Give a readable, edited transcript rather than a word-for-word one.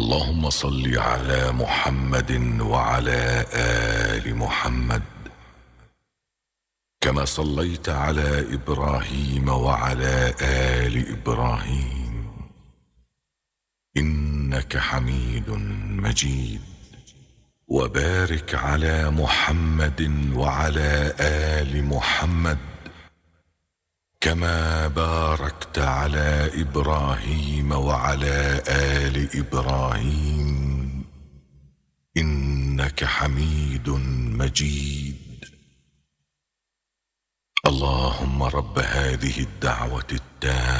اللهم صل على محمد وعلى آل محمد كما صليت على إبراهيم وعلى آل إبراهيم إنك حميد مجيد. وبارك على محمد وعلى آل محمد كما باركت على إبراهيم وعلى آل إبراهيم إنك حميد مجيد. اللهم رب هذه الدعوة التامة